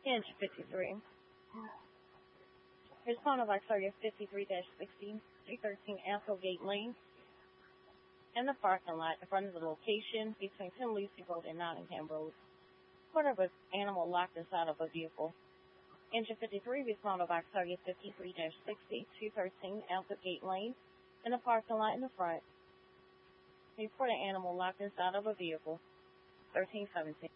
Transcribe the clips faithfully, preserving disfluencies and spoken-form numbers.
Inch fifty-three. Responded by Victoria fifty-three sixteen, three thirteen Applegate Lane. In the parking lot in front of the location between Tim Lucy Road and Nottingham Road. Part of an animal locked inside of a vehicle. Engine fifty-three responded by Victoria fifty-three sixty, two thirteen Applegate Lane. In the parking lot in the front. Report an animal locked inside of a vehicle. thirteen seventeen.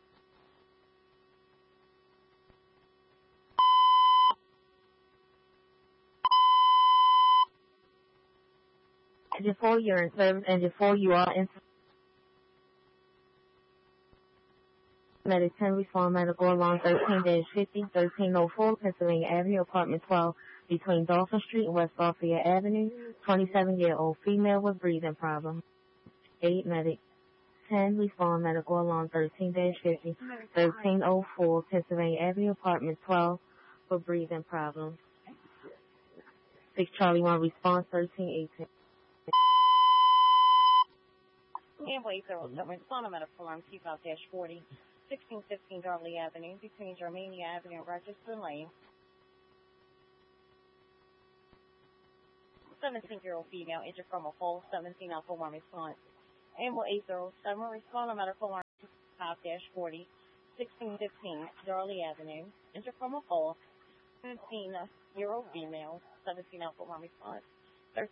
Before you're in service and before you are in Medic ten respond medical along thirteen fifty, thirteen oh four Pennsylvania Avenue, apartment twelve, between Dolphin Street and West Lafayette Avenue, twenty-seven-year-old female with breathing problems. eight Medic ten respond medical along thirteen fifty, thirteen oh four Pennsylvania Avenue, apartment twelve, for breathing problems. six Charlie one response, thirteen eighteen. Amway zero seven, respond medical alarm T five forty, sixteen fifteen Darley Avenue, between Germania Avenue and Rochester Lane. seventeen-year-old female injured from a fall, seventeen Alpha one response. Amway eight zero seven, respond medical alarm T five forty, sixteen fifteen Darley Avenue, injured from a fall, seventeen-year-old female, seventeen Alpha one response.